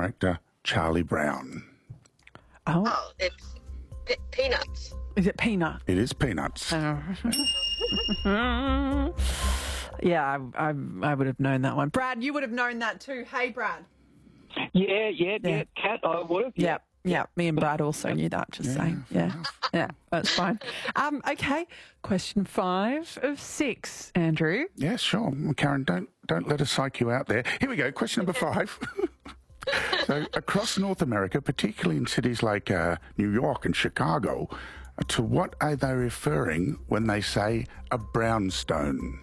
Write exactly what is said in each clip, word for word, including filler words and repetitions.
character Charlie Brown? Oh, Oh, it's pe- Peanuts. is it Peanut? It is Peanuts. Oh. Yeah, I, I, I would have known that one. Brad, you would have known that too. Hey, Brad. Yeah, yeah, Yeah. yeah. Cat, I would have. Yeah, yeah. Me and Brad also knew that. Just saying. Yeah, yeah. That's fine. Um, okay. Question five of six, Andrew. Yeah, sure. Karen, don't don't let us psych you out there. Here we go. Question number five. So, across North America, particularly in cities like uh, New York and Chicago, uh, to what are they referring when they say a brownstone?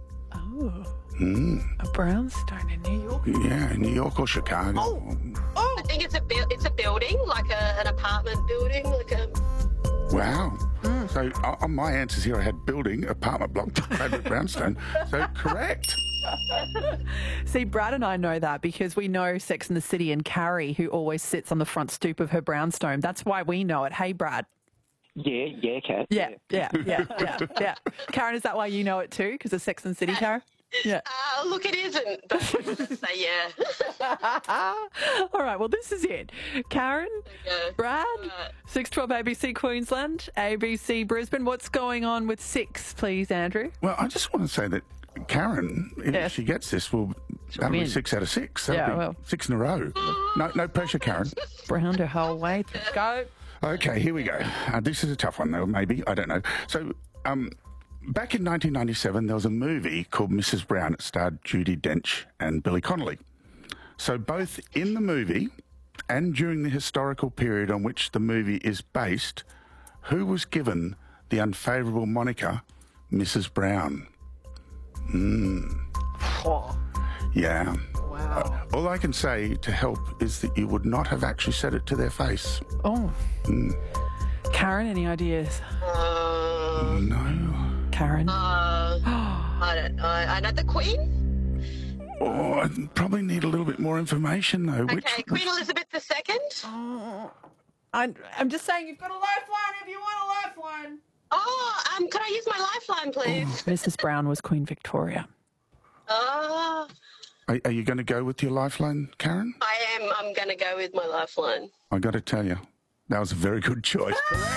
A brownstone in New York. Yeah, New York or Chicago. Oh, I think it's a bu- it's a building, like a, an apartment building, like a. Wow. So, uh, on my answers here, I had building, apartment block, favourite brownstone. So, correct. see, Brad and I know that because we know Sex and the City and Carrie, who always sits on the front stoop of her brownstone. That's why we know it. Hey, Brad. Yeah, yeah, Cat. Yeah, yeah, yeah, yeah, yeah. Karen, is that why you know it too? Because of Sex and the City, Karen? Yeah. Uh, look, it isn't, but just say yeah. All right, well, this is it. Karen, go. Brad, right. six twelve A B C Queensland, A B C Brisbane. What's going on with six, please, Andrew? Well, I just want to say that Karen, if Yes. she gets this, will that'll be win. six out of six. That'll Yeah, be well. six in a row. No, no pressure, Karen. Browned her whole way through. Go. Okay, here we go. Uh, this is a tough one, though, maybe. I don't know. So, um, back in nineteen ninety-seven, there was a movie called Missus Brown. It starred Judi Dench and Billy Connolly. So, both in the movie and during the historical period on which the movie is based, who was given the unfavourable moniker Missus Brown? Yeah. Wow. All I can say to help is that you would not have actually said it to their face. Oh. Karen, any ideas? Uh, No. Karen? uh, I don't know. I know the Queen. Oh, I probably need a little bit more information, though. Which, Okay, Queen Elizabeth the Second. I'm, I'm just saying you've got a lifeline if you want a lifeline. Oh, um, could I use my lifeline, please? Missus Brown was Queen Victoria. Oh, Are, are you going to go with your lifeline, Karen? I am. I'm going to go with my lifeline. I got to tell you, that was a very good choice.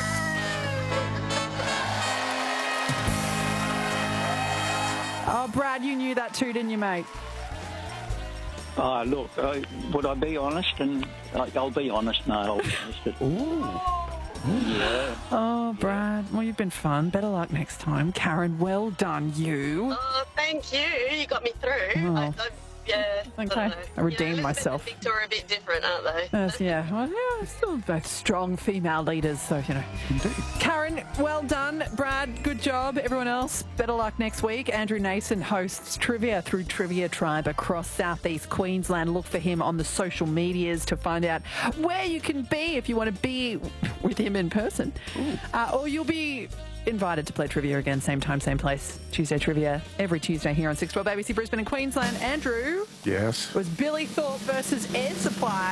Oh, Brad, you knew that too, didn't you, mate? Ah, look, uh, would I be honest? And uh, I'll be honest. No, I'll be honest. But, yeah. Oh, Brad. Well, you've been fun. Better luck next time. Karen, well done, you. Oh, thank you. You got me through. Oh. I, I, yeah. I, don't Okay. know. I redeemed You know, Elizabeth myself. and Victor are a bit different, aren't they? Yes, yeah. Well, yeah, still both strong female leaders, so, you know. Indeed. Karen, well done. Brad, good job. Everyone else, better luck next week. Andrew Nason hosts trivia through Trivia Tribe across southeast Queensland. Look for him on the social medias to find out where you can be if you want to be with him in person. Uh, or you'll be invited to play trivia again, same time, same place. Tuesday Trivia, every Tuesday here on six twelve A B C Brisbane and Queensland. Andrew, Yes. it was Billy Thorpe versus Air Supply.